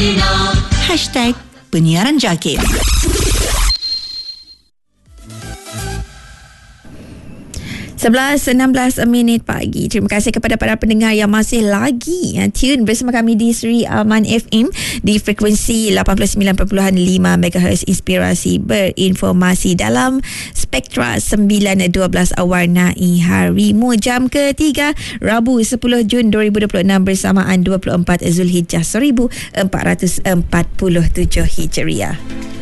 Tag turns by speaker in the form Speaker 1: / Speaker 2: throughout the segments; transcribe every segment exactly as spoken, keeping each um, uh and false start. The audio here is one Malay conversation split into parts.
Speaker 1: Hashtag Penyiaran Jakit.
Speaker 2: sebelas enam belas minit pagi. Terima kasih kepada para pendengar yang masih lagi uh, tune bersama kami di Sri Aman F M di frekuensi lapan puluh sembilan perpuluhan lima megahertz inspirasi berinformasi dalam Spektra sembilan dua belas Warnai Harimu. Jam ketiga Rabu sepuluh Jun dua ribu dua puluh enam bersamaan dua puluh empat Zulhijjah seribu empat ratus empat puluh tujuh Hijriah.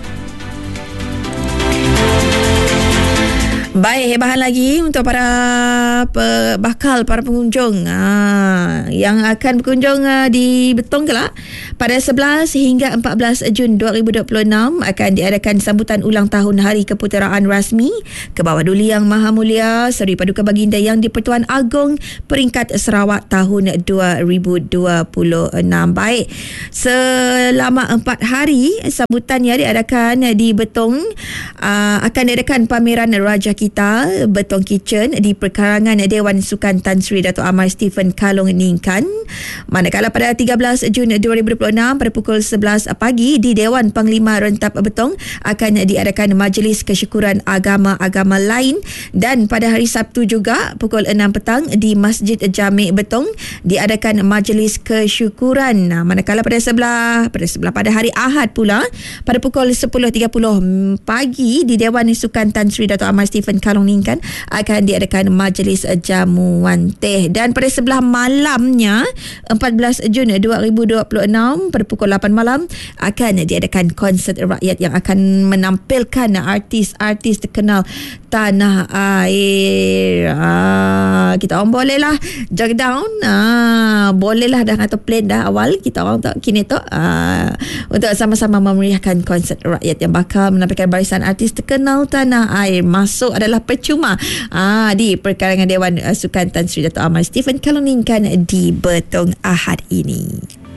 Speaker 2: Baik, hebahan lagi untuk para pe, bakal para pengunjung ha, yang akan berkunjung ha, di Betong kelak pada sebelas hingga empat belas Jun dua ribu dua puluh enam akan diadakan sambutan ulang tahun Hari Keputeraan Rasmi Kebawah Duli Yang Maha Mulia Seri Paduka Baginda Yang di-Pertuan Agong Peringkat Sarawak tahun dua ribu dua puluh enam. Baik, selama empat hari sambutan yang diadakan di Betong uh, akan diadakan pameran Raja Kita Betong Kitchen di perkarangan Dewan Sukan Tan Sri Dato' Amar Stephen Kalong Ningkan. Manakala pada tiga belas Jun dua ribu dua puluh enam pada pukul sebelas pagi di Dewan Panglima Rentap Betong akan diadakan majlis kesyukuran agama-agama lain, dan pada hari Sabtu juga pukul enam petang di Masjid Jami' Betong diadakan majlis kesyukuran. Nah, manakala pada sebelah pada sebelah pada hari Ahad pula pada pukul sepuluh tiga puluh pagi di Dewan Sukan Tan Sri Dato' Amar Stephen Kalong Ningkan akan diadakan majlis jamuan teh. Dan pada sebelah malamnya empat belas Jun dua ribu dua puluh enam pada pukul lapan malam akan diadakan konsert rakyat yang akan menampilkan artis-artis terkenal tanah air. Ah, kita orang bolehlah jog down, ah, bolehlah dah atau plan dah awal kita orang tak kini tu ah, untuk sama-sama memeriahkan konsert rakyat yang bakal menampilkan barisan artis terkenal tanah air. Masuk adalah percuma ah, di perkarangan Dewan Sukan Tan Sri Dato' Amar Stephen Kalong Ningkan di Betong Ahad ini.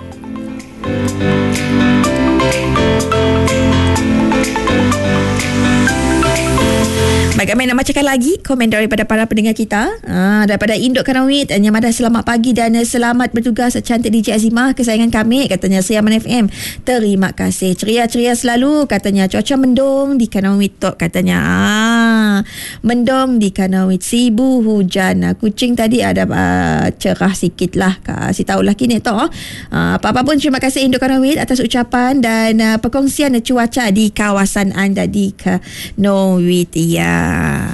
Speaker 2: Baik, kami nak bacakan lagi komen daripada para pendengar kita. Ha, daripada Induk Kanawit, Nyamada, selamat pagi dan selamat bertugas cantik D J Azimah kesayangan kami, katanya Siaman F M. Terima kasih. Ceria-ceria selalu, katanya. Cuaca mendung di Kanawit tok, katanya. Ah, mendung di Kanawit, sibu hujan. Kucing tadi ada uh, cerah sikit lah. Kasih tahulah kini tok. Uh, apa-apa pun terima kasih Induk Kanawit atas ucapan dan uh, perkongsian cuaca di kawasan anda di Kanawit. Ya.